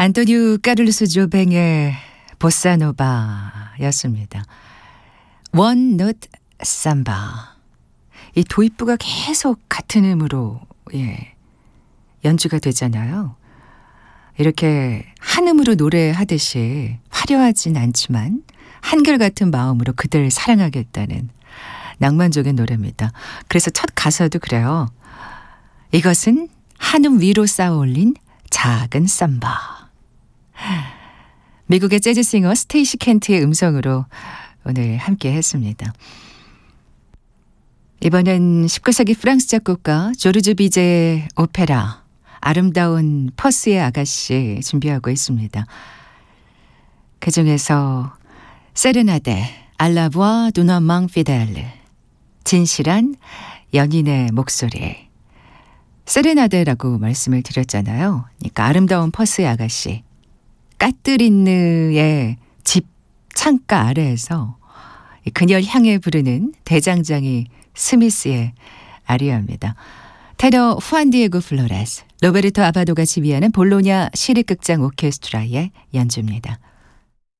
안토니오 까를로스 조뱅의 보사노바였습니다. One Note Samba. 이 도입부가 계속 같은 음으로 연주가 되잖아요. 이렇게 한 음으로 노래하듯이 화려하진 않지만 한결같은 마음으로 그댈 사랑하겠다는 낭만적인 노래입니다. 그래서 첫 가사도 그래요. 이것은 한 음 위로 쌓아올린 작은 삼바. 미국의 재즈싱어 스테이시 켄트의 음성으로 오늘 함께 했습니다. 이번엔 19세기 프랑스 작곡가 조르주 비제의 오페라 아름다운 퍼스의 아가씨 준비하고 있습니다. 그중에서 세레나데 알라부아 두나망 피델르 진실한 연인의 목소리 세레나데라고 말씀을 드렸잖아요. 그러니까 아름다운 퍼스의 아가씨 까뜨린느의 집 창가 아래에서 그녀를 향해 부르는 대장장이 스미스의 아리아입니다. 테너 후안디에고 플로레스, 로베르토 아바도가 지휘하는 볼로냐 시립극장 오케스트라의 연주입니다.